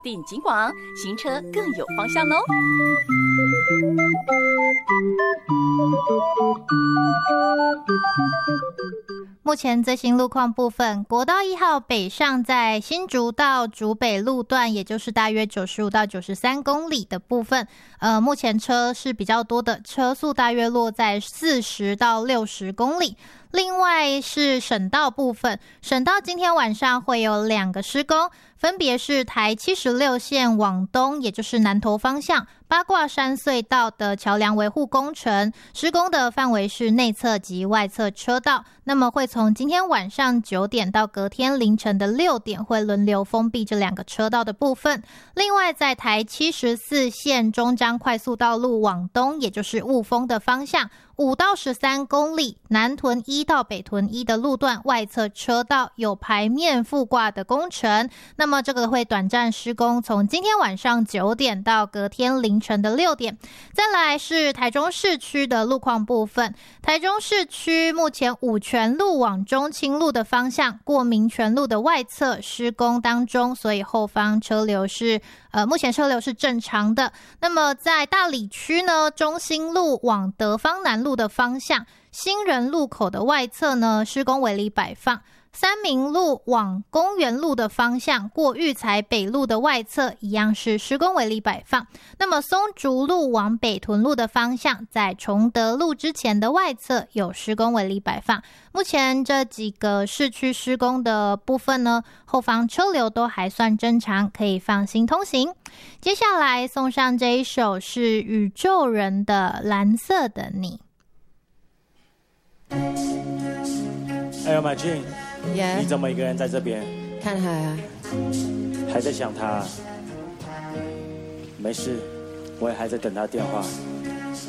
定警广，行车更有方向喽。 目前最新路况部分，国道1号北上在新竹到竹北路段，也就是大约95到93公里的部分，目前车是比较多的，车速大约落在40到60公里。另外是省道部分，省道今天晚上会有2个施工，分别是台76线往东，也就是南投方向八卦山隧道的桥梁维护工程，施工的范围是内侧及外侧车道，那么会从今天晚上9点到隔天凌晨的6点会轮流封闭这2个车道的部分。另外在台74线中彰快速道路往东，也就是雾峰的方向5到13公里，南屯1到北屯1的路段外侧车道有排面覆挂的工程，那么这个会短暂施工，从今天晚上9点到隔天凌晨的6点。再来是台中市区的路况部分，台中市区目前五权路往中清路的方向过民权路的外侧施工当中，所以后方车流是目前车流是正常的。那么在大里区呢，中兴路往德芳南路的方向，新人路口的外侧呢施工围篱摆放，三民路往公园路的方向过育才北路的外侧一样是施工围篱摆放。那么松竹路往北屯路的方向，在崇德路之前的外侧有施工围篱摆放。目前这几个市区施工的部分呢，后方车流都还算正常，可以放心通行。接下来送上这一首是宇宙人的蓝色的你。 哎呦，马俊， Yeah. 你怎么一个人在这边？ 看海啊。 还在想他？没事，我也还在等他电话。